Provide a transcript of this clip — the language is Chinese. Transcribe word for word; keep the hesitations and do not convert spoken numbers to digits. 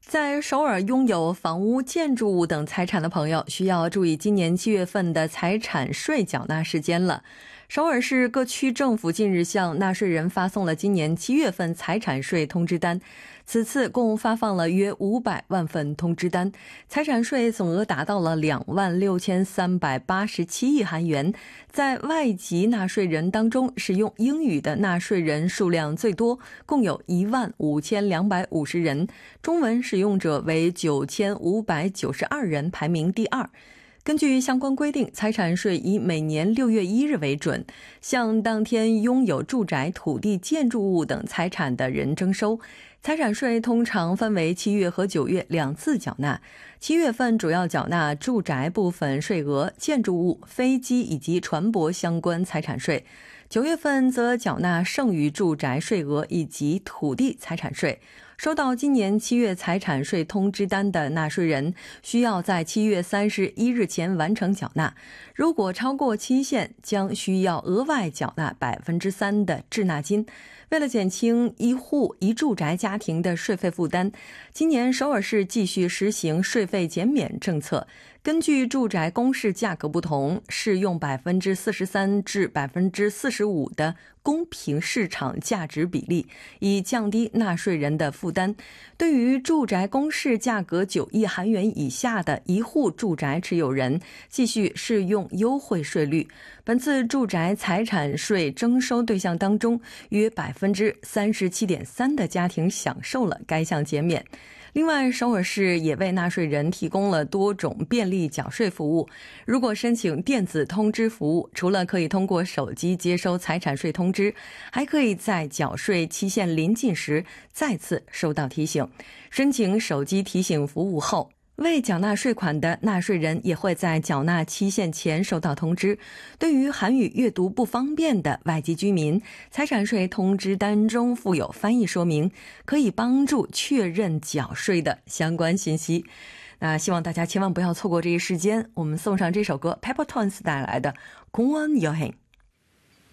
在首尔拥有房屋、建筑物等财产的朋友需要注意今年七月份的财产税缴纳时间了。首尔市各区政府近日向纳税人发送了今年七月份财产税通知单，此次共发放了约五百万份通知单，财产税总额达到了两万六千三百八十七亿韩元。在外籍纳税人当中，使用英语的纳税人数量最多，共有一万五千两百五十人，中文使用者为九千五百九十二人，排名第二。根据相关规定，财产税以每年六月一日为准，向当天拥有住宅、土地、建筑物等财产的人征收。财产税通常分为七月和九月两次缴纳，七月份主要缴纳住宅部分税额、建筑物、飞机以及船舶相关财产税，九月份则缴纳剩余住宅税额以及土地财产税。收到今年七月财产税通知单的纳税人需要在七月三十一日前完成缴纳，如果超过期限，将需要额外缴纳百分之三的滞纳金。为了减轻一户一住宅家庭的税费负担，今年首尔市继续实行税费减免政策，根据住宅公示价格不同，适用百分之四十三至百分之四十五的公平市场价值比例，以降低纳税人的负担。对于住宅公示价格九亿韩元以下的一户住宅持有人，继续适用优惠税率。本次住宅财产税征收对象当中，约百分之三十七点三的家庭享受了该项减免。另外，首尔市也为纳税人提供了多种便利缴税服务。如果申请电子通知服务，除了可以通过手机接收财产税通知，还可以在缴税期限临近时再次收到提醒。申请手机提醒服务后，未缴纳税款的纳税人也会在缴纳期限前收到通知。对于韩语阅读不方便的外籍居民，财产税通知单中附有翻译说明，可以帮助确认缴税的相关信息。那希望大家千万不要错过这一时间，我们送上这首歌 Pepper Tones 带来的공원여행。